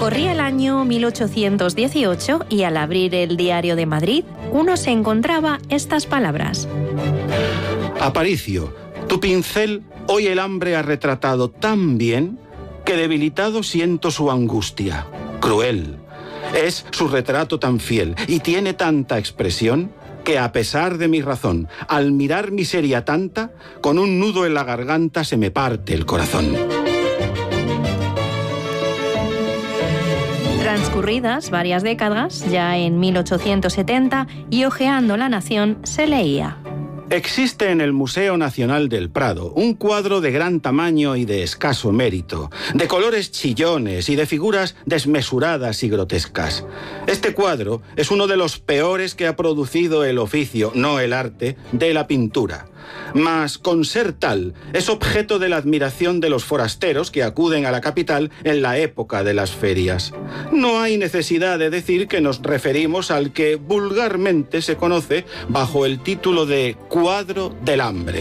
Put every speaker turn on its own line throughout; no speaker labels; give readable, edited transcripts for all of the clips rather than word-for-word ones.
Corría el año 1818 y al abrir el Diario de Madrid, uno se encontraba estas palabras.
Aparicio, tu pincel hoy el hambre ha retratado tan bien que debilitado siento su angustia. Cruel. Es su retrato tan fiel y tiene tanta expresión que a pesar de mi razón, al mirar miseria tanta, con un nudo en la garganta se me parte el corazón.
Transcurridas varias décadas, ya en 1870, y hojeando La Nación, se leía:
Existe en el Museo Nacional del Prado un cuadro de gran tamaño y de escaso mérito, de colores chillones y de figuras desmesuradas y grotescas. Este cuadro es uno de los peores que ha producido el oficio, no el arte, de la pintura. Mas, con ser tal, es objeto de la admiración de los forasteros que acuden a la capital en la época de las ferias. No hay necesidad de decir que nos referimos al que vulgarmente se conoce bajo el título de Cuadro del Hambre.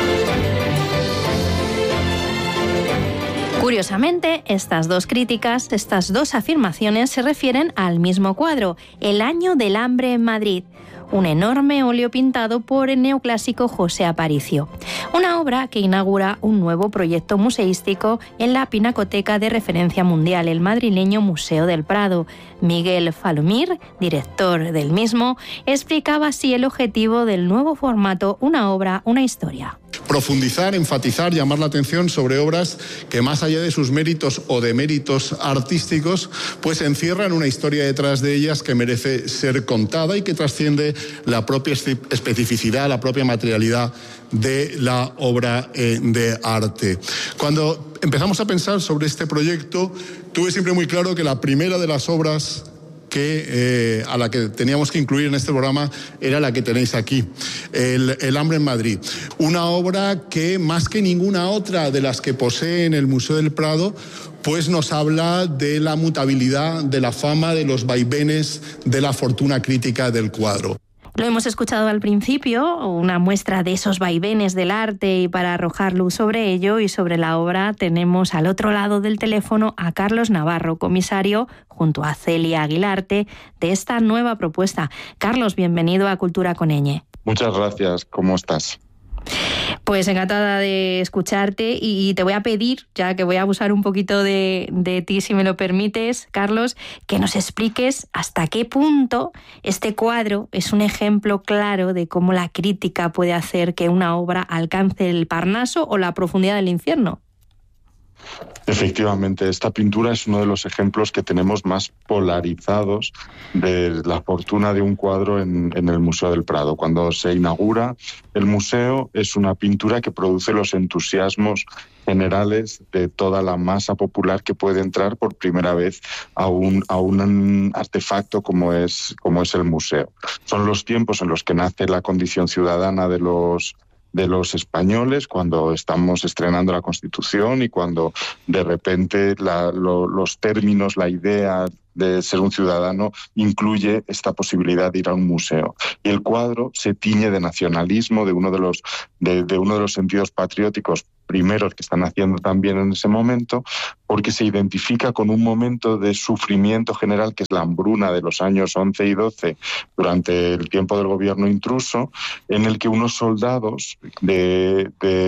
Curiosamente, estas dos críticas, estas dos afirmaciones se refieren al mismo cuadro, El año del hambre en Madrid, un enorme óleo pintado por el neoclásico José Aparicio. Una obra que inaugura un nuevo proyecto museístico en la pinacoteca de referencia mundial, el madrileño Museo del Prado. Miguel Falomir, director del mismo, explicaba así el objetivo del nuevo formato Una obra, una historia.
Profundizar, enfatizar, llamar la atención sobre obras que más allá de sus méritos o deméritos artísticos, pues encierran una historia detrás de ellas que merece ser contada y que trasciende la propia especificidad, la propia materialidad de la obra de arte. Cuando empezamos a pensar sobre este proyecto, tuve siempre muy claro que la primera de las obras a la que teníamos que incluir en este programa era la que tenéis aquí, El hambre en Madrid. Una obra que, más que ninguna otra de las que posee en el Museo del Prado, pues nos habla de la mutabilidad, de la fama, de los vaivenes, de la fortuna crítica del cuadro.
Lo hemos escuchado al principio, una muestra de esos vaivenes del arte, y para arrojar luz sobre ello y sobre la obra tenemos al otro lado del teléfono a Carlos Navarro, comisario, junto a Celia Aguilarte, de esta nueva propuesta. Carlos, bienvenido a Cultura con Ñ.
Muchas gracias, ¿cómo estás?
Pues encantada de escucharte y te voy a pedir, ya que voy a abusar un poquito de ti, si me lo permites, Carlos, que nos expliques hasta qué punto este cuadro es un ejemplo claro de cómo la crítica puede hacer que una obra alcance el Parnaso o la profundidad del infierno.
Efectivamente, esta pintura es uno de los ejemplos que tenemos más polarizados de la fortuna de un cuadro en el Museo del Prado. Cuando se inaugura el museo, es una pintura que produce los entusiasmos generales de toda la masa popular que puede entrar por primera vez a un artefacto como es el museo. Son los tiempos en los que nace la condición ciudadana de los españoles, cuando estamos estrenando la Constitución y cuando de repente los términos, la idea de ser un ciudadano incluye esta posibilidad de ir a un museo. Y el cuadro se tiñe de nacionalismo, de uno de los sentidos patrióticos primeros que están haciendo también en ese momento, porque se identifica con un momento de sufrimiento general que es la hambruna de los años 11 y 12 durante el tiempo del gobierno intruso, en el que unos soldados de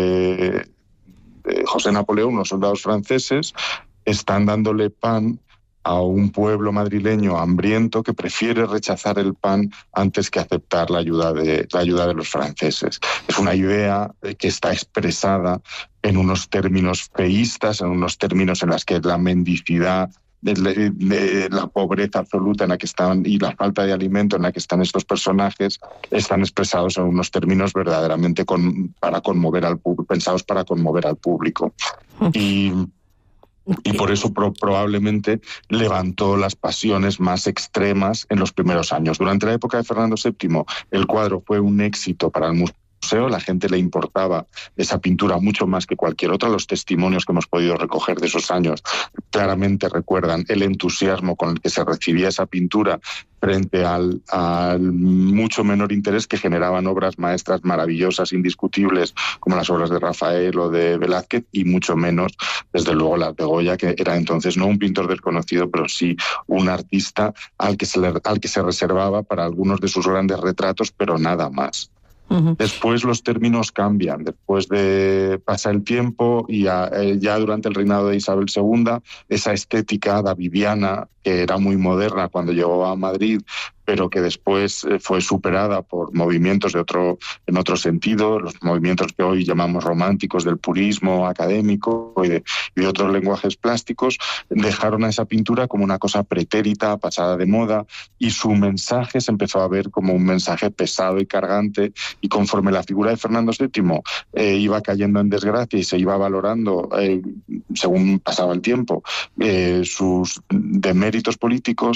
José Napoleón, unos soldados franceses, están dándole pan a un pueblo madrileño hambriento que prefiere rechazar el pan antes que aceptar la ayuda de los franceses. Es una idea que está expresada en unos términos feístas, en unos términos en los que la mendicidad, de la pobreza absoluta en la que están y la falta de alimento en la que están estos personajes están expresados en unos términos verdaderamente pensados para conmover al público. Y por eso probablemente levantó las pasiones más extremas en los primeros años. Durante la época de Fernando VII, el cuadro fue un éxito para el museo. La gente le importaba esa pintura mucho más que cualquier otra. Los testimonios que hemos podido recoger de esos años claramente recuerdan el entusiasmo con el que se recibía esa pintura frente al mucho menor interés que generaban obras maestras maravillosas, indiscutibles, como las obras de Rafael o de Velázquez, y mucho menos, desde luego, las de Goya, que era entonces no un pintor desconocido, pero sí un artista al que se reservaba para algunos de sus grandes retratos, pero nada más. Después los términos cambian, después de pasar el tiempo y ya durante el reinado de Isabel II, esa estética davidiana, que era muy moderna cuando llegó a Madrid, pero que después fue superada por movimientos en otro sentido, los movimientos que hoy llamamos románticos, del purismo académico y de otros lenguajes plásticos, dejaron a esa pintura como una cosa pretérita, pasada de moda, y su mensaje se empezó a ver como un mensaje pesado y cargante, y conforme la figura de Fernando VII iba cayendo en desgracia y se iba valorando, según pasaba el tiempo, sus deméritos políticos,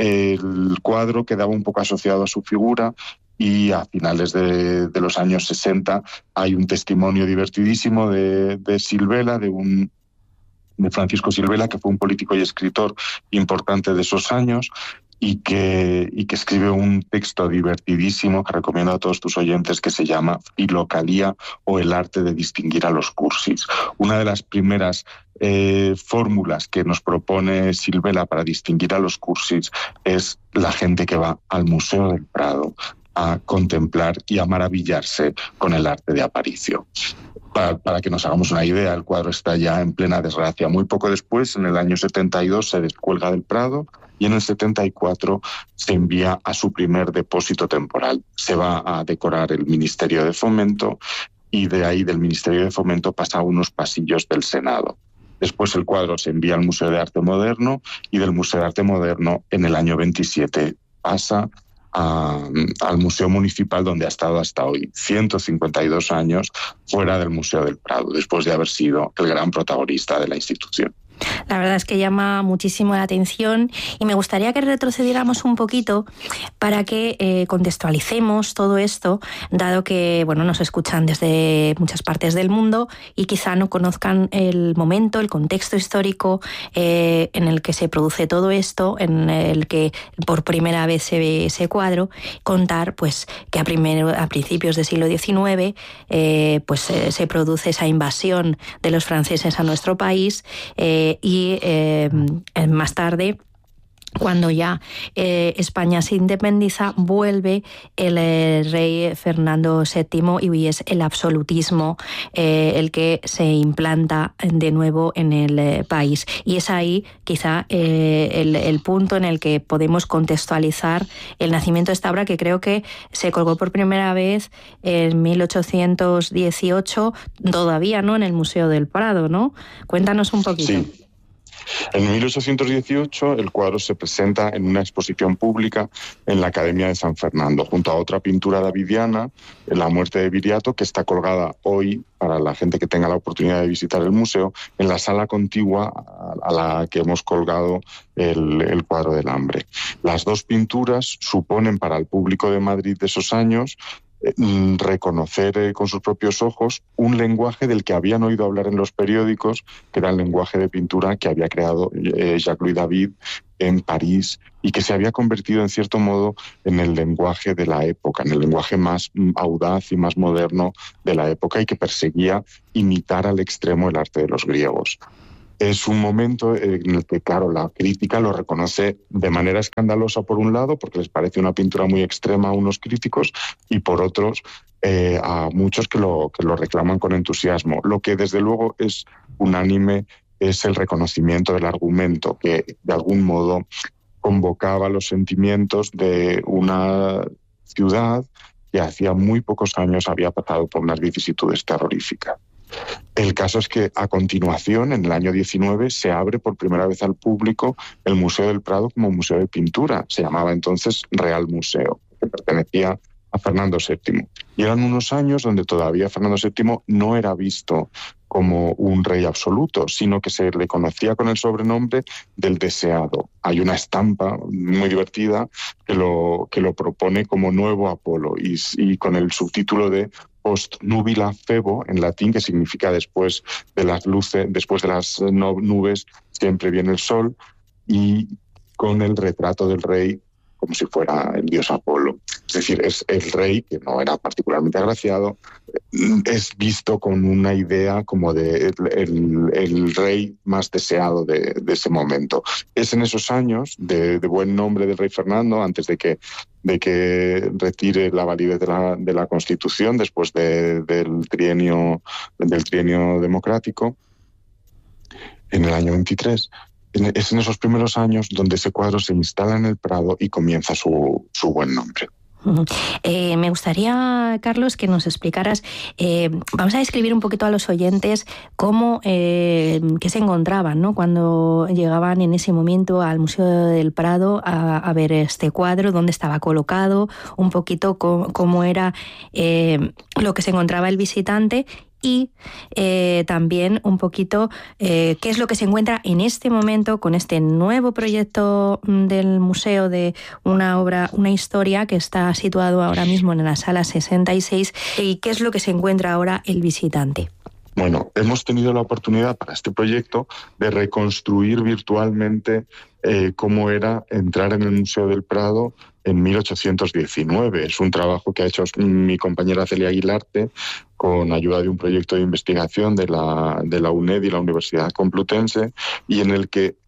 el cuadro quedaba un poco asociado a su figura, y a finales de los años 60 hay un testimonio divertidísimo de Silvela, de Francisco Silvela, que fue un político y escritor importante de esos años, y que escribe un texto divertidísimo que recomiendo a todos tus oyentes, que se llama Filocalía, o el arte de distinguir a los cursis. Una de las primeras fórmulas que nos propone Silvela para distinguir a los cursis es la gente que va al Museo del Prado a contemplar y a maravillarse con el arte de Aparicio. Para que nos hagamos una idea, el cuadro está ya en plena desgracia. Muy poco después, en el año 72, se descuelga del Prado, y en el 74 se envía a su primer depósito temporal. Se va a decorar el Ministerio de Fomento, y de ahí, del Ministerio de Fomento, pasa a unos pasillos del Senado. Después el cuadro se envía al Museo de Arte Moderno, y del Museo de Arte Moderno, en el año 27, pasa al Museo Municipal, donde ha estado hasta hoy, 152 años fuera del Museo del Prado, después de haber sido el gran protagonista de la institución.
La verdad es que llama muchísimo la atención, y me gustaría que retrocediéramos un poquito para que contextualicemos todo esto, dado que nos escuchan desde muchas partes del mundo y quizá no conozcan el momento, el contexto histórico en el que se produce todo esto, en el que por primera vez se ve ese cuadro. Contar pues que a principios del siglo XIX se produce esa invasión de los franceses a nuestro país, y más tarde, cuando ya España se independiza, vuelve el rey Fernando VII, y es el absolutismo el que se implanta de nuevo en el país. Y es ahí quizá el punto en el que podemos contextualizar el nacimiento de esta obra, que creo que se colgó por primera vez en 1818, todavía no en el Museo del Prado, ¿no? Cuéntanos un poquito.
Sí. En 1818 el cuadro se presenta en una exposición pública en la Academia de San Fernando, junto a otra pintura davidiana, La muerte de Viriato, que está colgada hoy, para la gente que tenga la oportunidad de visitar el museo, en la sala contigua a la que hemos colgado el cuadro del hambre. Las dos pinturas suponen para el público de Madrid de esos años reconocer con sus propios ojos un lenguaje del que habían oído hablar en los periódicos, que era el lenguaje de pintura que había creado Jacques-Louis David en París, y que se había convertido en cierto modo en el lenguaje de la época, en el lenguaje más audaz y más moderno de la época, y que perseguía imitar al extremo el arte de los griegos. Es un momento en el que, claro, la crítica lo reconoce de manera escandalosa, por un lado, porque les parece una pintura muy extrema a unos críticos, y por otros a muchos que lo reclaman con entusiasmo. Lo que desde luego es unánime es el reconocimiento del argumento, que de algún modo convocaba los sentimientos de una ciudad que hacía muy pocos años había pasado por unas vicisitudes terroríficas. El caso es que a continuación, en el año 19, se abre por primera vez al público el Museo del Prado como museo de pintura. Se llamaba entonces Real Museo, que pertenecía a Fernando VII. Y eran unos años donde todavía Fernando VII no era visto como un rey absoluto, sino que se le conocía con el sobrenombre del deseado. Hay una estampa muy divertida que lo propone como Nuevo Apolo y con el subtítulo de Post nubila Febo, en latín, que significa después de las luces, después de las nubes siempre viene el sol, y con el retrato del rey como si fuera el dios Apolo. Es decir, es el rey, que no era particularmente agraciado, es visto con una idea como de el rey más deseado de ese momento. Es en esos años de buen nombre del rey Fernando, antes de que retire la validez de la Constitución después del trienio democrático, en el año 23. Es en esos primeros años donde ese cuadro se instala en el Prado y comienza su buen nombre.
Me gustaría, Carlos, que nos explicaras, vamos a describir un poquito a los oyentes cómo, qué se encontraban, ¿no?, cuando llegaban en ese momento al Museo del Prado a ver este cuadro, dónde estaba colocado, un poquito cómo era lo que se encontraba el visitante. Y también un poquito qué es lo que se encuentra en este momento con este nuevo proyecto del museo de una obra, una historia que está situado ahora mismo en la sala 66, y qué es lo que se encuentra ahora el visitante.
Bueno, hemos tenido la oportunidad para este proyecto de reconstruir virtualmente cómo era entrar en el Museo del Prado en 1819. Es un trabajo que ha hecho mi compañera Celia Aguilarte con ayuda de un proyecto de investigación de la UNED y la Universidad Complutense, y en el que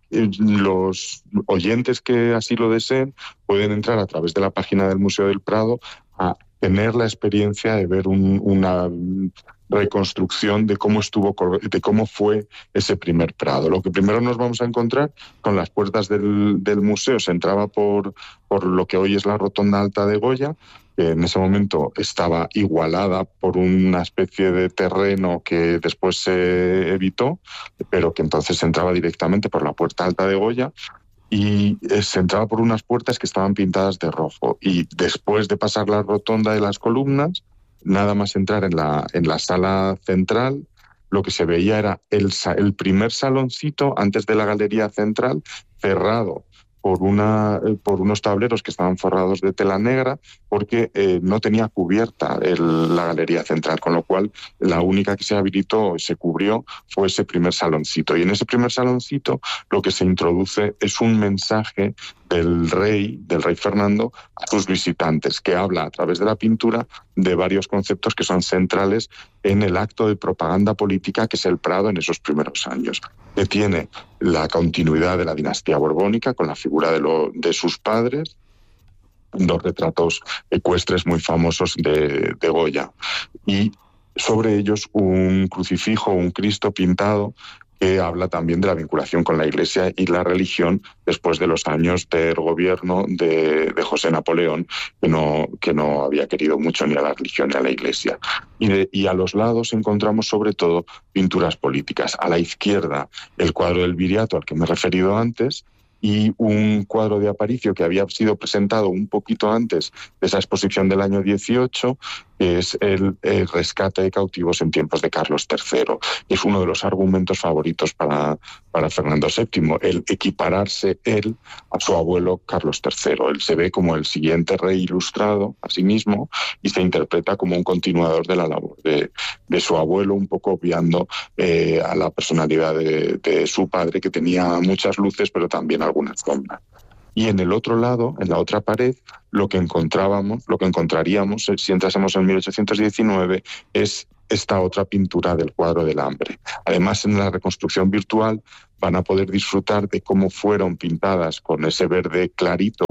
los oyentes que así lo deseen pueden entrar a través de la página del Museo del Prado a tener la experiencia de ver una reconstrucción de cómo fue ese primer Prado. Lo que primero nos vamos a encontrar con las puertas del museo. Se entraba por lo que hoy es la Rotonda Alta de Goya, que en ese momento estaba igualada por una especie de terreno que después se evitó, pero que entonces se entraba directamente por la Puerta Alta de Goya, y se entraba por unas puertas que estaban pintadas de rojo, y después de pasar la rotonda de las columnas, nada más entrar en la sala central, lo que se veía era el primer saloncito antes de la galería central, cerrado por unos tableros que estaban forrados de tela negra, porque no tenía cubierta la galería central, con lo cual la única que se habilitó, se cubrió, fue ese primer saloncito. Y en ese primer saloncito lo que se introduce es un mensaje del rey Fernando a sus visitantes, que habla a través de la pintura de varios conceptos que son centrales en el acto de propaganda política que es el Prado en esos primeros años, que tiene la continuidad de la dinastía borbónica con la figura de sus padres, dos retratos ecuestres muy famosos de Goya, y sobre ellos un crucifijo, un Cristo pintado, que habla también de la vinculación con la Iglesia y la religión después de los años del gobierno de José Napoleón, que no había querido mucho ni a la religión ni a la Iglesia. Y a los lados encontramos sobre todo pinturas políticas. A la izquierda el cuadro del Viriato al que me he referido antes, y un cuadro de Aparicio que había sido presentado un poquito antes de esa exposición del año 18, que es el rescate de cautivos en tiempos de Carlos III. Es uno de los argumentos favoritos para Fernando VII, el equipararse él a su abuelo Carlos III. Él se ve como el siguiente rey ilustrado a sí mismo y se interpreta como un continuador de la labor de su abuelo, un poco obviando a la personalidad de su padre, que tenía muchas luces pero también algunas sombras. Y en el otro lado, en la otra pared, lo que encontraríamos, si entrásemos en 1819, es esta otra pintura del cuadro del hambre. Además, en la reconstrucción virtual van a poder disfrutar de cómo fueron pintadas con ese verde clarito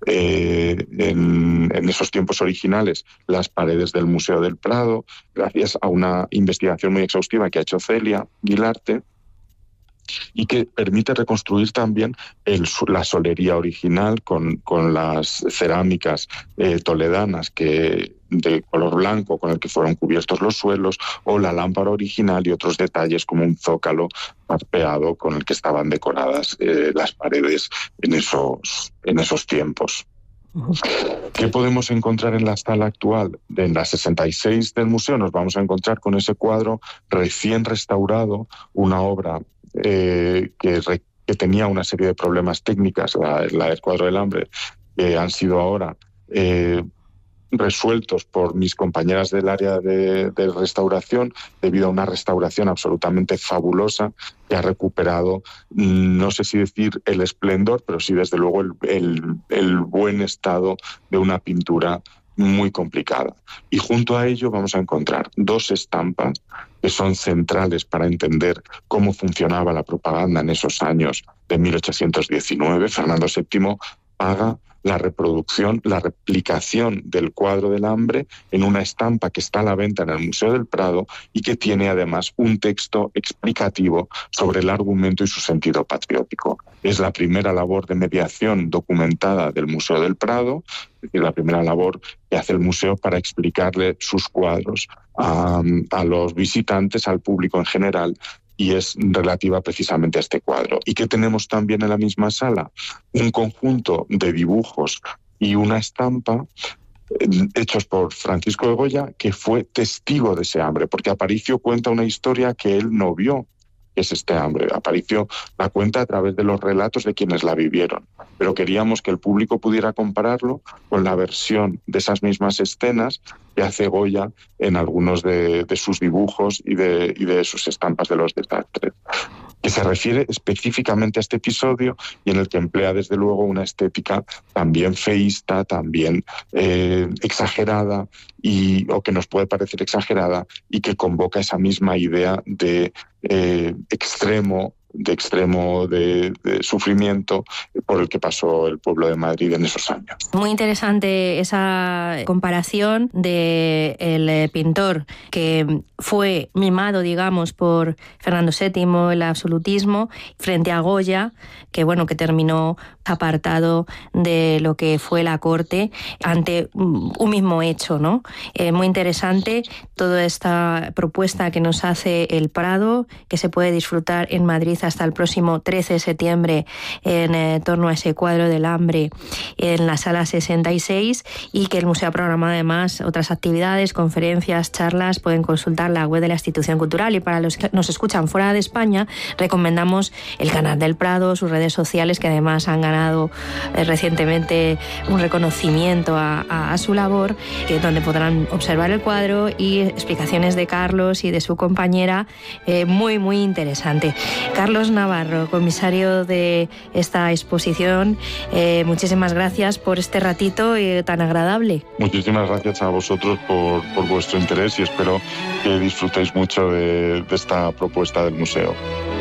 en esos tiempos originales las paredes del Museo del Prado, gracias a una investigación muy exhaustiva que ha hecho Celia Aguilarte, y que permite reconstruir también la solería original con las cerámicas toledanas de color blanco con el que fueron cubiertos los suelos, o la lámpara original y otros detalles como un zócalo parpeado con el que estaban decoradas las paredes en esos tiempos. ¿Qué podemos encontrar en la sala actual? En la 66 del museo nos vamos a encontrar con ese cuadro recién restaurado, una obra que tenía una serie de problemas técnicas, la del cuadro del hambre, que han sido ahora resueltos por mis compañeras del área de restauración, debido a una restauración absolutamente fabulosa que ha recuperado, no sé si decir el esplendor, pero sí desde luego el buen estado de una pintura muy complicada. Y junto a ello vamos a encontrar dos estampas que son centrales para entender cómo funcionaba la propaganda en esos años de 1819. Fernando VII haga la reproducción, la replicación del cuadro del hambre en una estampa que está a la venta en el Museo del Prado y que tiene además un texto explicativo sobre el argumento y su sentido patriótico. Es la primera labor de mediación documentada del Museo del Prado, es decir, la primera labor que hace el museo para explicarle sus cuadros a los visitantes, al público en general, y es relativa precisamente a este cuadro. ¿Y qué tenemos también en la misma sala? Un conjunto de dibujos y una estampa hechos por Francisco de Goya, que fue testigo de ese hambre, porque Aparicio cuenta una historia que él no vio, que es este hambre. Aparicio la cuenta a través de los relatos de quienes la vivieron, pero queríamos que el público pudiera compararlo con la versión de esas mismas escenas que hace Goya en algunos de sus dibujos y de sus estampas de los desastres, que se refiere específicamente a este episodio y en el que emplea desde luego una estética también feísta, también exagerada, o que nos puede parecer exagerada, y que convoca esa misma idea de extremo de sufrimiento por el que pasó el pueblo de Madrid en esos años.
Muy interesante esa comparación del pintor que fue mimado, digamos, por Fernando VII, el absolutismo, frente a Goya, que terminó apartado de lo que fue la corte ante un mismo hecho, ¿no? Muy interesante toda esta propuesta que nos hace el Prado, que se puede disfrutar en Madrid hasta el próximo 13 de septiembre en torno a ese cuadro del hambre en la sala 66, y que el museo ha programado además otras actividades, conferencias, charlas. Pueden consultar la web de la institución cultural, y para los que nos escuchan fuera de España recomendamos el canal del Prado, sus redes sociales, que además han ganado recientemente un reconocimiento a su labor, donde podrán observar el cuadro y explicaciones de Carlos y de su compañera, muy interesante. Carlos Navarro, comisario de esta exposición, muchísimas gracias por este ratito tan agradable.
Muchísimas gracias a vosotros por vuestro interés, y espero que disfrutéis mucho de esta propuesta del museo.